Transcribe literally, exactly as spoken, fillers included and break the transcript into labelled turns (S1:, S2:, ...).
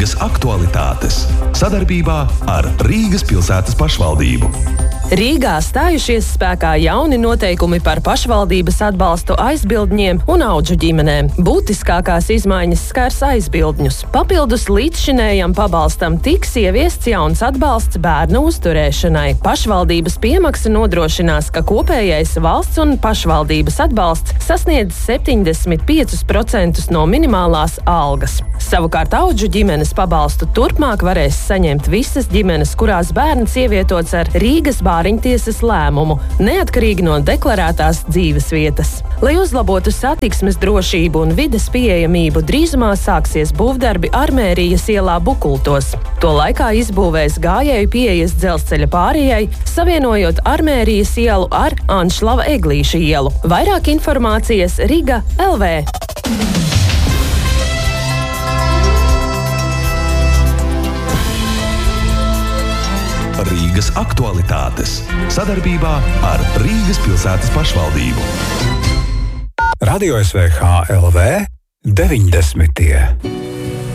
S1: Rīgas aktualitātes sadarbībā ar Rīgas pilsētas pašvaldību.
S2: Rīgā stājušies spēkā jauni noteikumi par pašvaldības atbalstu aizbildņiem un audžu ģimenēm. Būtiskākās izmaiņas skars aizbildņus. Papildus līdzšinējam pabalstam tiks ieviests jauns atbalsts bērnu uzturēšanai. Pašvaldības piemaksa nodrošinās, ka kopējais valsts un pašvaldības atbalsts sasniedz septiņdesmit piecus procentus no minimālās algas. Savukārt audžu ģimenes pabalstu turpmāk varēs saņemt visas ģimenes, kurās bērns ievietots ar Rīgas bāriņtiesas lēmumu, neatkarīgi no deklarētās dzīves vietas. Lai uzlabotu satiksmes drošību un vides pieejamību, drīzumā sāksies būvdarbi Armērijas ielā Bukultos. To laikā izbūvēs gājēju pieejas dzelzceļa pārējai, savienojot Armērijas ielu ar Anšlava Eglīša ielu. Vairāk informācijas Riga L V.
S1: Rīgas aktualitātes sadarbībā ar Rīgas pilsētas pašvaldību.
S3: Radio S V H L V deviņdesmitie